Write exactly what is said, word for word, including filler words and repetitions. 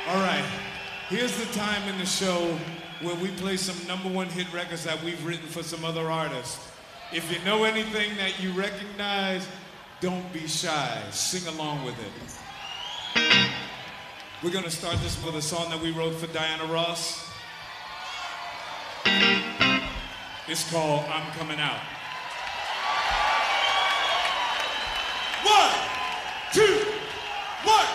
All right, here's the time in the show where we play some number one hit records that we've written for some other artists. If you know anything that you recognize, don't be shy. Sing along with it. We're gonna start this with a song that we wrote for Diana Ross. It's called I'm Coming Out.